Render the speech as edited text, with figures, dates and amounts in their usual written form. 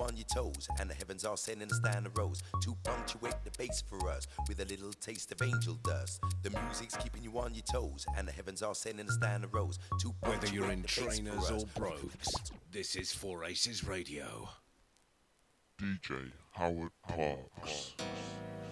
on your toes, and the heavens are sending a stand of rose to punctuate the bass for us with a little taste of angel dust. The music's keeping you on your toes, and the heavens are sending a stand of rose to punctuate Whether you're in the bass trainers for us. or brogues, this is Four Aces Radio. DJ Howard Parks.